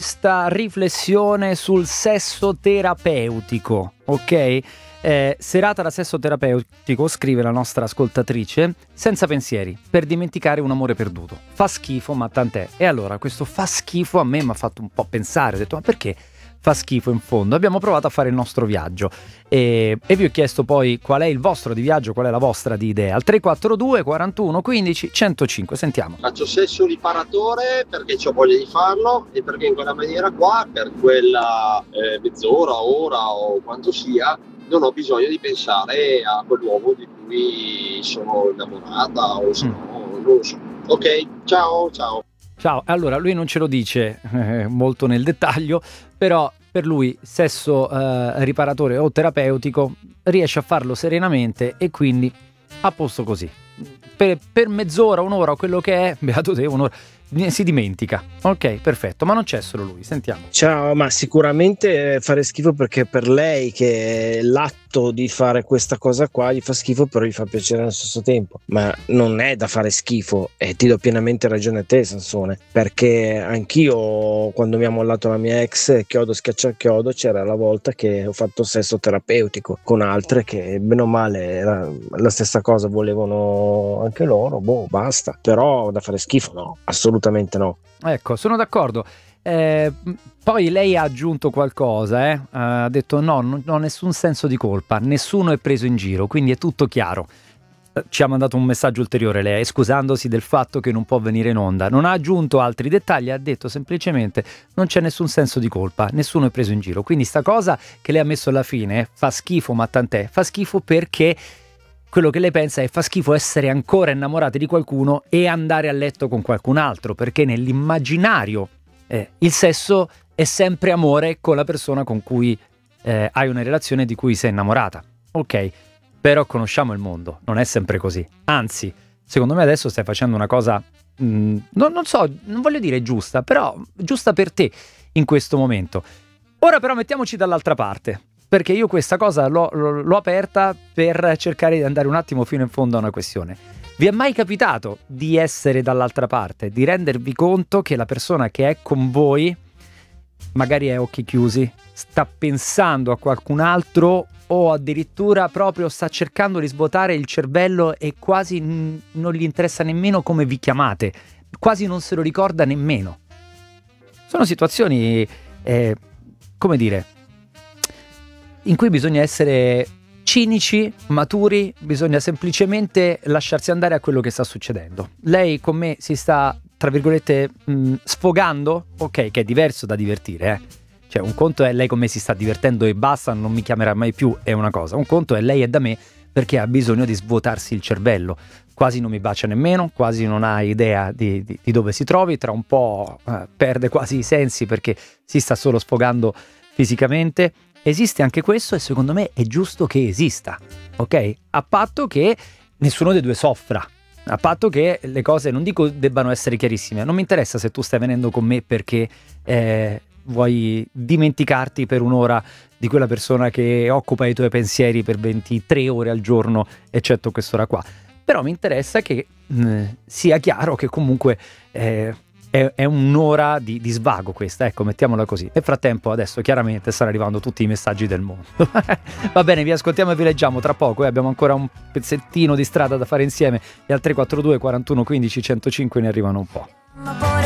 questa riflessione sul sesso terapeutico, ok? Serata da sesso terapeutico, scrive la nostra ascoltatrice, senza pensieri, per dimenticare un amore perduto. Fa schifo, ma tant'è. E allora, questo fa schifo a me mi ha fatto un po' pensare, ho detto, ma perché fa schifo in fondo? Abbiamo provato a fare il nostro viaggio e vi ho chiesto poi qual è il vostro di viaggio, qual è la vostra di idea. Al 342 41 15 105, sentiamo. Faccio sesso riparatore perché ho voglia di farlo e perché in quella maniera qua, per quella mezz'ora, ora o quanto sia, non ho bisogno di pensare a quell'uomo di cui sono innamorata o se no, non lo so. Ok, ciao. Ciao, allora lui non ce lo dice molto nel dettaglio, però per lui sesso riparatore o terapeutico riesce a farlo serenamente e quindi a posto così. Per mezz'ora, un'ora o quello che è, beato te, un'ora, si dimentica. Ok, perfetto, ma non c'è solo lui, sentiamo. Ciao, ma sicuramente fare schifo perché per lei che l'atto di fare questa cosa qua gli fa schifo, però gli fa piacere allo stesso tempo. Ma non è da fare schifo, e ti do pienamente ragione a te, Sansone, perché anch'io quando mi ha mollato la mia ex, chiodo schiaccia chiodo, c'era la volta che ho fatto sesso terapeutico con altre che bene o male era la stessa cosa, volevano anche loro, basta. Però da fare schifo no, assolutamente no. Ecco, sono d'accordo. Poi lei ha aggiunto qualcosa, ha detto no, non ho nessun senso di colpa, nessuno è preso in giro, quindi è tutto chiaro. Ci ha mandato un messaggio ulteriore lei, scusandosi del fatto che non può venire in onda. Non ha aggiunto altri dettagli, ha detto semplicemente non c'è nessun senso di colpa, nessuno è preso in giro. Quindi sta cosa che lei ha messo alla fine fa schifo, ma tant'è, fa schifo perché quello che lei pensa è fa schifo essere ancora innamorati di qualcuno e andare a letto con qualcun altro, perché nell'immaginario il sesso è sempre amore con la persona con cui hai una relazione di cui sei innamorata. Ok, però conosciamo il mondo, non è sempre così. Anzi, secondo me adesso stai facendo una cosa, non so, non voglio dire giusta, però giusta per te in questo momento. Ora però mettiamoci dall'altra parte, perché io questa cosa l'ho aperta per cercare di andare un attimo fino in fondo a una questione. Vi è mai capitato di essere dall'altra parte, di rendervi conto che la persona che è con voi, magari è a occhi chiusi, sta pensando a qualcun altro o addirittura proprio sta cercando di svuotare il cervello e quasi non gli interessa nemmeno come vi chiamate, quasi non se lo ricorda nemmeno? Sono situazioni, come dire, in cui bisogna essere cinici, maturi, bisogna semplicemente lasciarsi andare a quello che sta succedendo. Lei con me si sta, tra virgolette, sfogando, ok, che è diverso da divertire, Cioè un conto è lei con me si sta divertendo e basta, non mi chiamerà mai più, è una cosa. Un conto è lei è da me perché ha bisogno di svuotarsi il cervello. Quasi non mi bacia nemmeno, quasi non ha idea di dove si trovi, tra un po' perde quasi i sensi perché si sta solo sfogando fisicamente. Esiste anche questo e secondo me è giusto che esista, ok? A patto che nessuno dei due soffra, a patto che le cose, non dico debbano essere chiarissime, non mi interessa se tu stai venendo con me perché vuoi dimenticarti per un'ora di quella persona che occupa i tuoi pensieri per 23 ore al giorno, eccetto quest'ora qua. Però mi interessa che sia chiaro che comunque è un'ora di svago questa, ecco, mettiamola così. Nel frattempo adesso chiaramente stanno arrivando tutti i messaggi del mondo. Va bene, vi ascoltiamo e vi leggiamo tra poco, abbiamo ancora un pezzettino di strada da fare insieme e al 342 41 15 105 ne arrivano un po'.